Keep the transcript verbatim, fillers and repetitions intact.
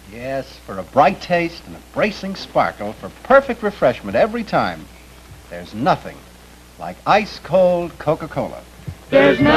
Yes, for a bright taste and a bracing sparkle for perfect refreshment every time. There's nothing like ice-cold Coca-Cola. There's nothing